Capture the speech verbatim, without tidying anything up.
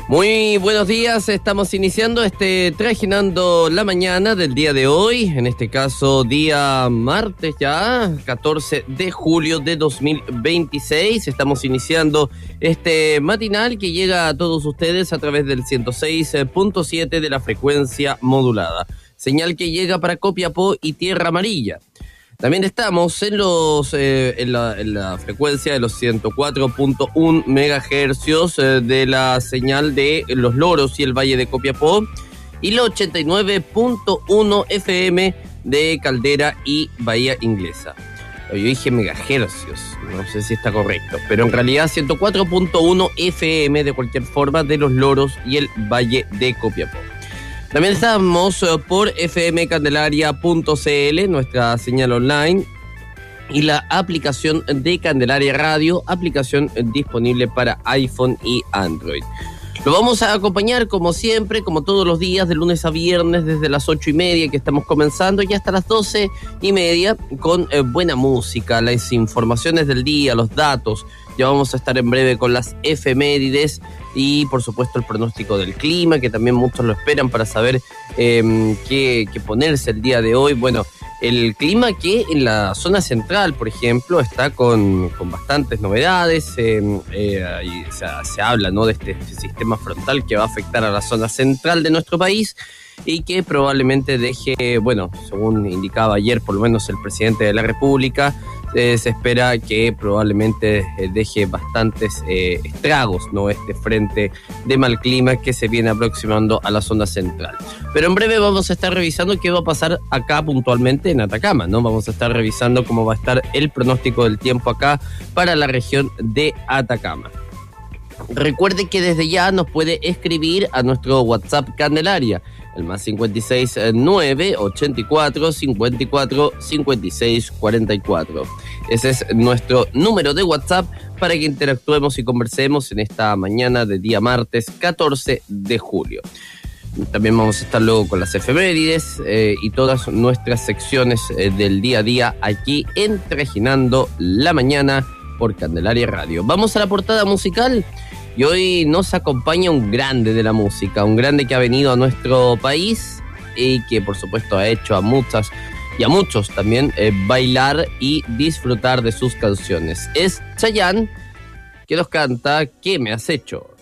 Muy buenos días, estamos iniciando este Trajinando la Mañana del día de hoy, en este caso día martes ya, catorce de julio de dos mil veintiséis. Estamos iniciando este matinal que llega a todos ustedes a través del ciento seis punto siete de la frecuencia modulada, señal que llega para Copiapó y Tierra Amarilla. También estamos en los eh, en, la, en la frecuencia de los ciento cuatro punto uno megahercios eh, de la señal de Los Loros y el Valle de Copiapó, y los ochenta y nueve punto uno F M de Caldera y Bahía Inglesa. Yo dije megahercios, no sé si está correcto, pero en realidad ciento cuatro punto uno F M de cualquier forma de Los Loros y el Valle de Copiapó. También estamos por f m candelaria punto c l, nuestra señal online, y la aplicación de Candelaria Radio, aplicación disponible para iPhone y Android. Lo vamos a acompañar como siempre, como todos los días, de lunes a viernes, desde las ocho y media que estamos comenzando y hasta las doce y media, con eh, buena música, las informaciones del día, los datos. Ya vamos a estar en breve con las efemérides y, por supuesto, el pronóstico del clima, que también muchos lo esperan para saber eh, qué, qué ponerse el día de hoy. Bueno, el clima que en la zona central, por ejemplo, está con, con bastantes novedades. Eh, eh, y se, se habla, ¿no?, de este, este sistema frontal que va a afectar a la zona central de nuestro país y que probablemente deje, bueno, según indicaba ayer por lo menos el presidente de la República, Eh, se espera que probablemente eh, deje bastantes eh, estragos, ¿no?, este frente de mal clima que se viene aproximando a la zona central. Pero en breve vamos a estar revisando qué va a pasar acá puntualmente en Atacama, ¿no? Vamos a estar revisando cómo va a estar el pronóstico del tiempo acá para la región de Atacama. Recuerde que desde ya nos puede escribir a nuestro WhatsApp Candelaria, el más cincuenta y seis nueve ochenta y cuatro cincuenta y cuatro cincuenta y seis cuarenta y cuatro. Ese es nuestro número de WhatsApp para que interactuemos y conversemos en esta mañana de día martes catorce de julio. También vamos a estar luego con las efemérides eh, y todas nuestras secciones eh, del día a día aquí en Trajinando la Mañana por Candelaria Radio. Vamos a la portada musical. Y hoy nos acompaña un grande de la música, un grande que ha venido a nuestro país y que por supuesto ha hecho a muchas y a muchos también eh, bailar y disfrutar de sus canciones. Es Chayanne, que nos canta ¿Qué me has hecho?